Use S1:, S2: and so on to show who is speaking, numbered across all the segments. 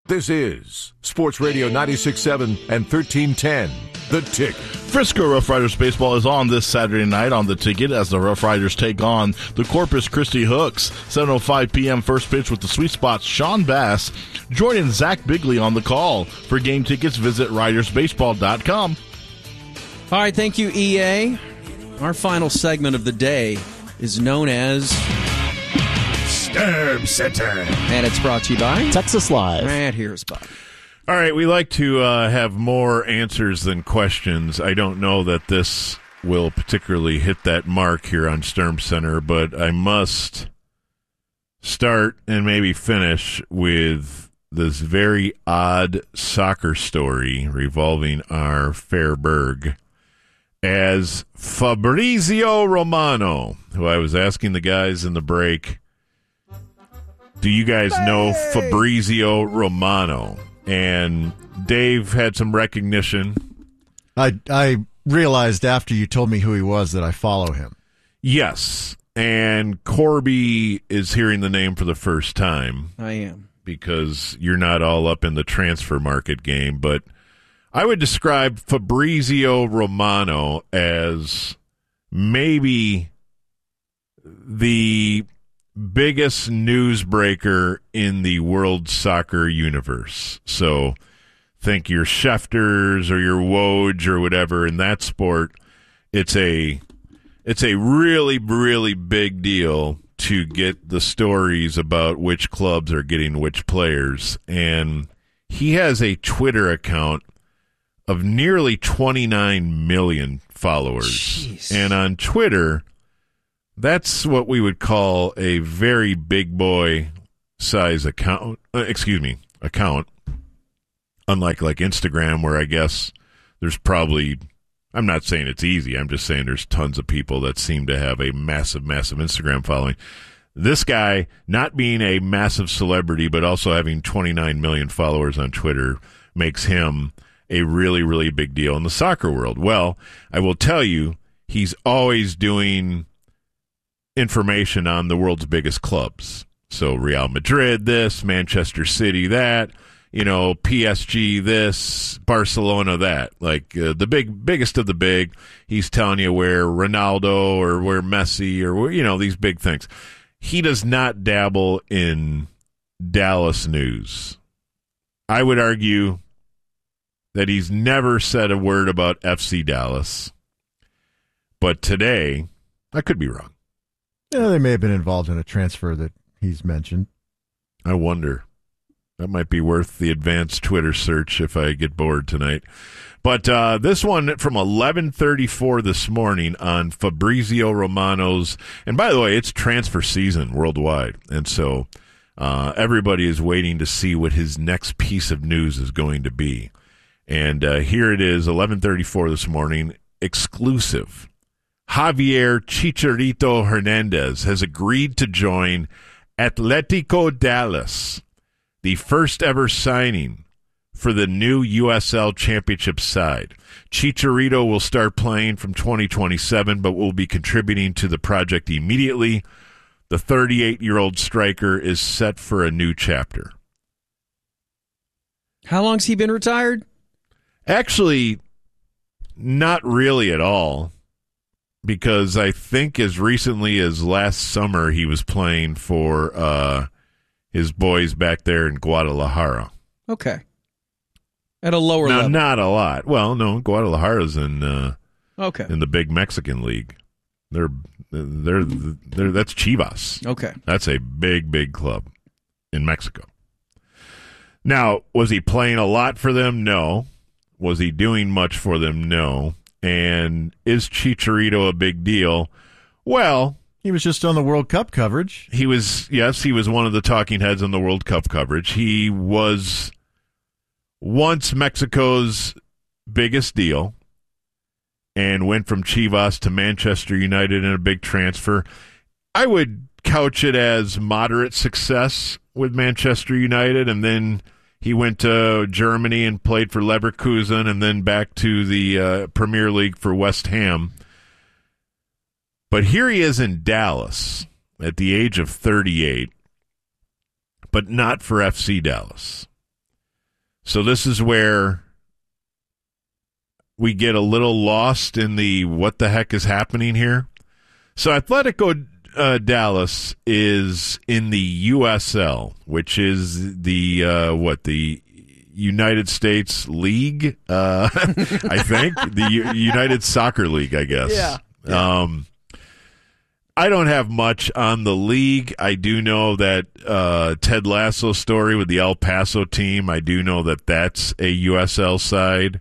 S1: This is Sports Radio 96.7 and 1310, The Ticket.
S2: Frisco Rough Riders baseball is on this Saturday night on The Ticket as the Rough Riders take on the Corpus Christi Hooks. 7:05 p.m. first pitch with the Sweet Spots' Sean Bass joining Zach Bigley on the call. For game tickets, visit ridersbaseball.com.
S3: All right, thank you, EA. Our final segment of the day is known as
S1: Sturm Center.
S3: And it's brought to you by
S4: Texas Live.
S3: And here's Bob.
S5: All right, we like to have more answers than questions. I don't know that this will particularly hit that mark here on Sturm Center, but I must start and maybe finish with this very odd soccer story revolving our Fairburg, as Fabrizio Romano, who I was asking the guys in the break, do you guys know Fabrizio Romano? And Dave had some recognition.
S4: I realized after you told me who he was that I follow him.
S5: Yes, and Corby is hearing the name for the first time.
S3: I am.
S5: Because you're not all up in the transfer market game, but I would describe Fabrizio Romano as maybe the biggest newsbreaker in the world soccer universe. So think your Schefters or your Woj or whatever in that sport. It's a really, really big deal to get the stories about which clubs are getting which players. And he has a Twitter account of nearly 29 million followers.
S3: Jeez.
S5: And on Twitter, that's what we would call a very big boy size account. Account. Unlike like Instagram, where I guess there's probably, I'm not saying it's easy, I'm just saying there's tons of people that seem to have a massive, massive Instagram following. This guy, not being a massive celebrity, but also having 29 million followers on Twitter, makes him a really, really big deal in the soccer world. Well, I will tell you, he's always doing information on the world's biggest clubs. So Real Madrid this, Manchester City that, PSG this, Barcelona that. Like the biggest of the big, he's telling you where Ronaldo or where Messi or where, these big things. He does not dabble in Dallas news. I would argue that he's never said a word about FC Dallas. But today, I could be wrong.
S4: Yeah, they may have been involved in a transfer that he's mentioned.
S5: I wonder. That might be worth the advanced Twitter search if I get bored tonight. But this one from 11:34 this morning on Fabrizio Romano's, and by the way, it's transfer season worldwide, and so everybody is waiting to see what his next piece of news is going to be. And here it is, 11:34 this morning, exclusive. Javier Chicharito Hernandez has agreed to join Atletico Dallas, the first ever signing for the new USL Championship side. Chicharito will start playing from 2027, but will be contributing to the project immediately. The 38-year-old striker is set for a new chapter.
S3: How long's he been retired?
S5: Actually, not really at all, because I think as recently as last summer he was playing for his boys back there in Guadalajara.
S3: Okay. At a lower level.
S5: Not a lot. Well, no, Guadalajara's in the big Mexican league. They're that's Chivas.
S3: Okay.
S5: That's a big, big club in Mexico. Now, was he playing a lot for them? No. Was he doing much for them? No. And is Chicharito a big deal? Well,
S4: he was just on the World Cup coverage.
S5: He was one of the talking heads on the World Cup coverage. He was once Mexico's biggest deal and went from Chivas to Manchester United in a big transfer. I would couch it as moderate success with Manchester United, and then he went to Germany and played for Leverkusen and then back to the Premier League for West Ham. But here he is in Dallas at the age of 38, but not for FC Dallas. So this is where we get a little lost in the what the heck is happening here. So Atletico Dallas is in the USL, which is the the United States League, I think the United Soccer League, I guess.
S3: Yeah.
S5: I don't have much on the league. I do know that Ted Lasso's story with the El Paso team, I do know that that's a USL side.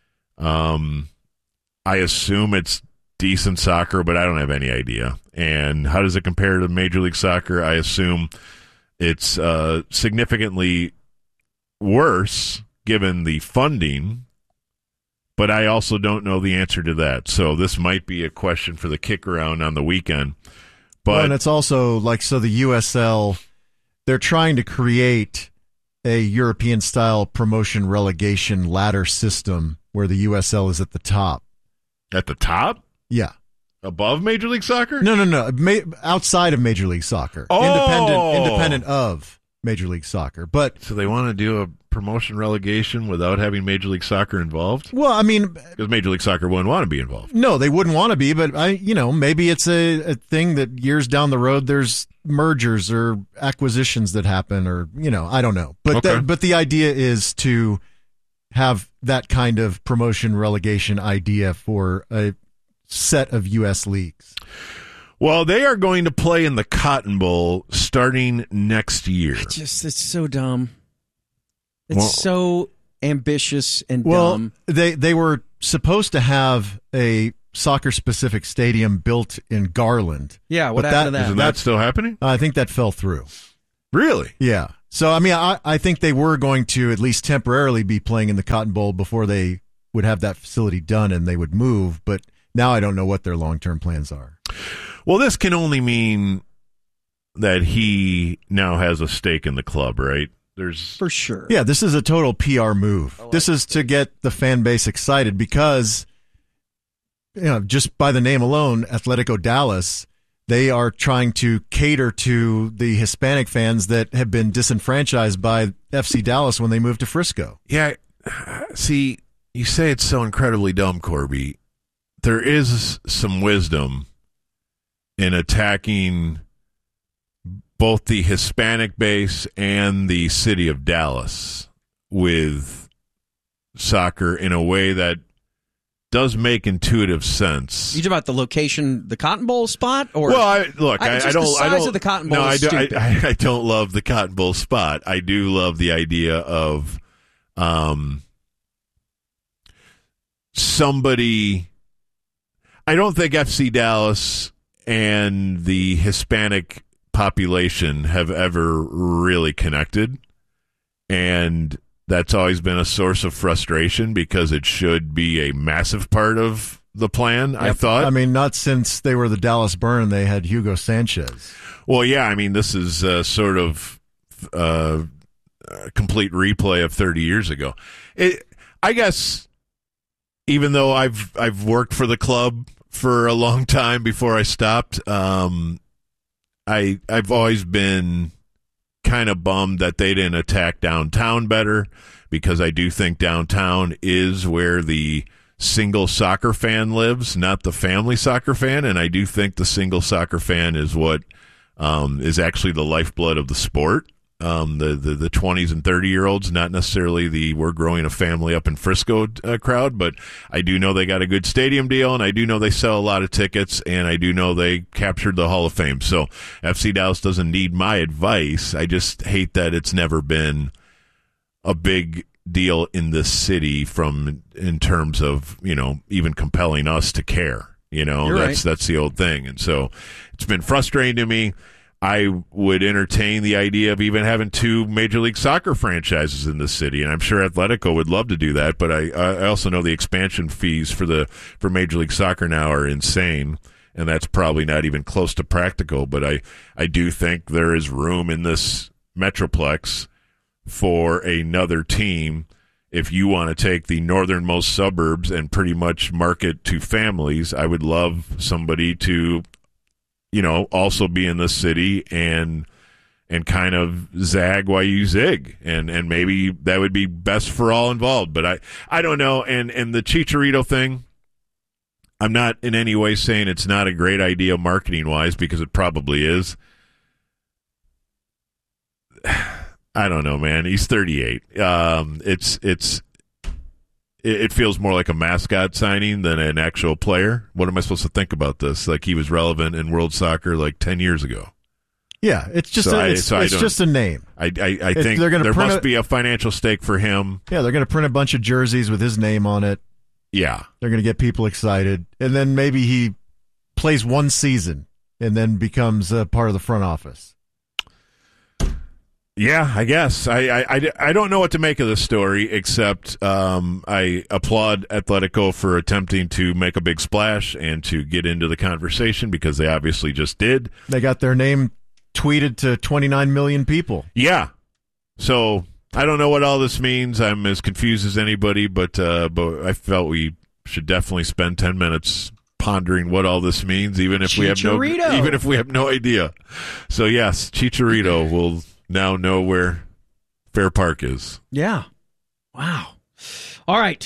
S5: I assume it's decent soccer, but I don't have any idea. And how does it compare to Major League Soccer? I assume it's significantly worse given the funding, but I also don't know the answer to that. So this might be a question for the kick around on the weekend. But
S4: and it's also so the USL, they're trying to create a European-style promotion relegation ladder system where the USL is at the top.
S5: At the top?
S4: Yeah.
S5: Above Major League Soccer?
S4: No. Outside of Major League Soccer.
S5: Oh!
S4: Independent of Major League Soccer. But
S5: So they want to do a promotion relegation without having Major League Soccer involved?
S4: well, I mean,
S5: Because Major League Soccer wouldn't want to be involved.
S4: no, they wouldn't want to be, but maybe it's a thing that years down the road there's mergers or acquisitions that happen, or I don't know. But
S5: Okay.
S4: but the idea is to have that kind of promotion relegation idea for a set of U.S. leagues.
S5: Well, they are going to play in the Cotton Bowl starting next year.
S3: It's so dumb. It's
S5: Well-
S3: so ambitious and
S4: Well,
S3: dumb.
S4: they were supposed to have a soccer-specific stadium built in Garland.
S3: Yeah, what
S4: but
S3: happened to that?
S5: Isn't that still happening?
S4: I think that fell through.
S5: Really?
S4: Yeah. So, I mean, I think they were going to at least temporarily be playing in the Cotton Bowl before they would have that facility done and they would move. But now I don't know what their long-term plans are.
S5: Well, this can only mean that he now has a stake in the club, right? There's
S3: For sure.
S4: Yeah, this is a total PR move. This is to get the fan base excited because, just by the name alone, Atletico Dallas, they are trying to cater to the Hispanic fans that have been disenfranchised by FC Dallas when they moved to Frisco.
S5: Yeah, see, you say it's so incredibly dumb, Corby. There is some wisdom in attacking both the Hispanic base and the city of Dallas with soccer in a way that does make intuitive sense.
S3: You talking about the location, the Cotton Bowl spot, or
S5: Well, I
S3: just the
S5: don't. I
S3: size
S5: don't,
S3: of the Cotton Bowl
S5: No,
S3: is stupid.
S5: I don't love the Cotton Bowl spot. I do love the idea of somebody. I don't think FC Dallas and the Hispanic population have ever really connected, and that's always been a source of frustration because it should be a massive part of the plan, I thought.
S4: I mean, not since they were the Dallas Burn, they had Hugo Sanchez.
S5: Well, yeah, I mean, this is sort of a complete replay of 30 years ago. I guess, even though I've worked for the club for a long time before I stopped, I've always been kind of bummed that they didn't attack downtown better, because I do think downtown is where the single soccer fan lives, not the family soccer fan, and I do think the single soccer fan is what is actually the lifeblood of the sport. The 20s and 30-year-olds, not necessarily the we're growing a family up in Frisco crowd, but I do know they got a good stadium deal, and I do know they sell a lot of tickets, and I do know they captured the Hall of Fame. So FC Dallas doesn't need my advice. I just hate that it's never been a big deal in this city in terms of, even compelling us to care.
S3: You're right.
S5: That's the old thing. And so it's been frustrating to me. I would entertain the idea of even having 2 Major League Soccer franchises in the city, and I'm sure Atletico would love to do that. But I also know the expansion fees for Major League Soccer now are insane, and that's probably not even close to practical. But I do think there is room in this Metroplex for another team. If you want to take the northernmost suburbs and pretty much market to families, I would love somebody to also be in the city and and kind of zag while you zig, and maybe that would be best for all involved. But I don't know. And the Chicharito thing, I'm not in any way saying it's not a great idea marketing wise, because it probably is. I don't know, man. He's 38. It feels more like a mascot signing than an actual player. What am I supposed to think about this? Like he was relevant in world soccer like 10 years ago.
S4: Yeah, it's just just a name.
S5: I think there must be a financial stake for him.
S4: Yeah, they're going to print a bunch of jerseys with his name on it.
S5: Yeah.
S4: They're going to get people excited. And then maybe he plays one season and then becomes a part of the front office.
S5: Yeah, I guess. I don't know what to make of this story, except I applaud Atletico for attempting to make a big splash and to get into the conversation, because they obviously just did.
S4: They got their name tweeted to 29 million people.
S5: Yeah. So I don't know what all this means. I'm as confused as anybody, but I felt we should definitely spend 10 minutes pondering what all this means, even if we have no idea. So yes, Chicharito will now know where Fair Park is.
S3: Yeah. Wow. All right.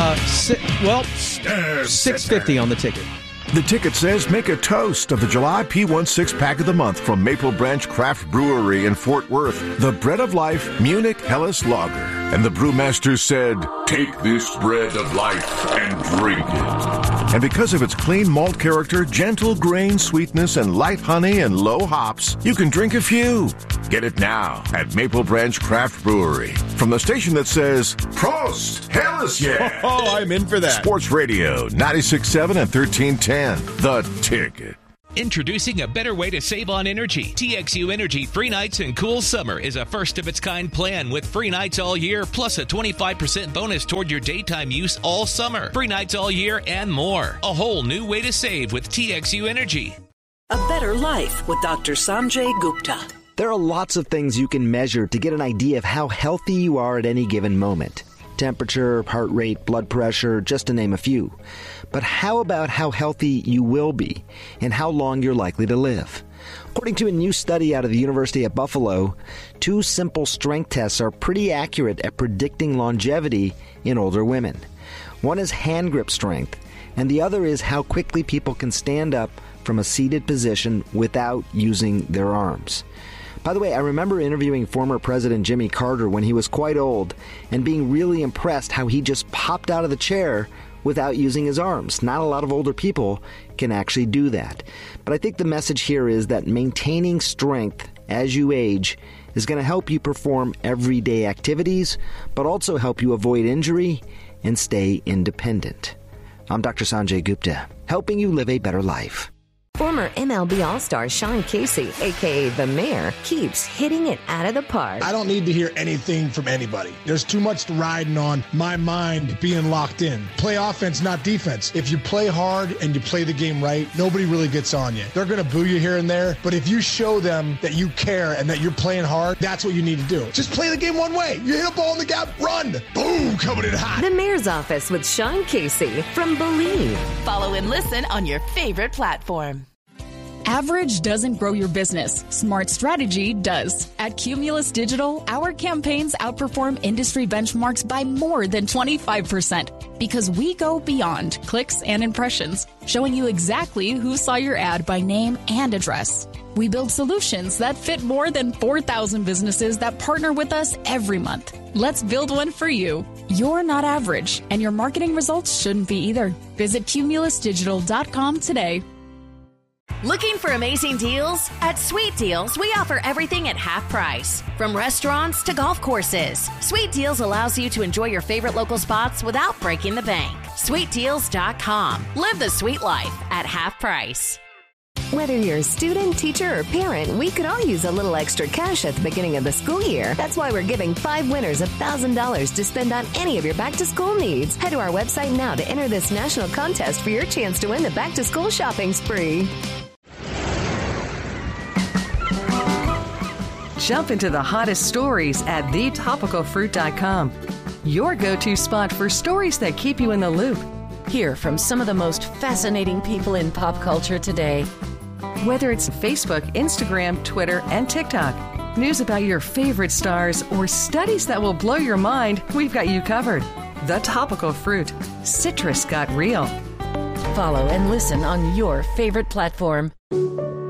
S3: $6.50 on the ticket.
S1: The ticket says make a toast of the July P16 pack of the month from Maple Branch Craft Brewery in Fort Worth. The Bread of Life Munich Helles Lager. And the brewmaster said, take this bread of life and drink it. And because of its clean malt character, gentle grain sweetness, and light honey and low hops, you can drink a few. Get it now at Maple Branch Craft Brewery. From the station that says, Prost! Helles yeah!
S6: Oh, I'm in for that.
S1: Sports Radio, 96.7 and 1310. The Ticket.
S7: Introducing a better way to save on energy. TXU Energy Free Nights and Cool Summer is a first-of-its-kind plan with free nights all year, plus a 25% bonus toward your daytime use all summer. Free nights all year and more. A whole new way to save with TXU Energy.
S8: A Better Life with Dr. Sanjay Gupta.
S9: There are lots of things you can measure to get an idea of how healthy you are at any given moment. Temperature, heart rate, blood pressure, just to name a few. But how about how healthy you will be and how long you're likely to live? According to a new study out of the University at Buffalo, 2 simple strength tests are pretty accurate at predicting longevity in older women. One is hand grip strength, and the other is how quickly people can stand up from a seated position without using their arms. By the way, I remember interviewing former President Jimmy Carter when he was quite old and being really impressed how he just popped out of the chair without using his arms. Not a lot of older people can actually do that. But I think the message here is that maintaining strength as you age is going to help you perform everyday activities, but also help you avoid injury and stay independent. I'm Dr. Sanjay Gupta, helping you live a better life.
S10: Former MLB All-Star Sean Casey, a.k.a. The Mayor, keeps hitting it out of the park.
S11: I don't need to hear anything from anybody. There's too much riding on my mind being locked in. Play offense, not defense. If you play hard and you play the game right, nobody really gets on you. They're going to boo you here and there, but if you show them that you care and that you're playing hard, that's what you need to do. Just play the game one way. You hit a ball in the gap, run. Boom, coming in hot.
S10: The Mayor's Office with Sean Casey from Believe.
S12: Follow and listen on your favorite platform.
S13: Average doesn't grow your business. Smart strategy does. At Cumulus Digital, our campaigns outperform industry benchmarks by more than 25% because we go beyond clicks and impressions, showing you exactly who saw your ad by name and address. We build solutions that fit more than 4,000 businesses that partner with us every month. Let's build one for you. You're not average, and your marketing results shouldn't be either. Visit cumulusdigital.com today.
S12: Looking for amazing deals? At Sweet Deals, we offer everything at half price. From restaurants to golf courses, Sweet Deals allows you to enjoy your favorite local spots without breaking the bank. SweetDeals.com. Live the sweet life at half price.
S10: Whether you're a student, teacher, or parent, we could all use a little extra cash at the beginning of the school year. That's why we're giving 5 winners $1,000 to spend on any of your back-to-school needs. Head to our website now to enter this national contest for your chance to win the back-to-school shopping spree.
S14: Jump into the hottest stories at thetopicalfruit.com. Your go-to spot for stories that keep you in the loop.
S12: Hear from some of the most fascinating people in pop culture today.
S14: Whether it's Facebook, Instagram, Twitter, and TikTok, news about your favorite stars, or studies that will blow your mind, we've got you covered. The Topical Fruit. Citrus got real.
S10: Follow and listen on your favorite platform.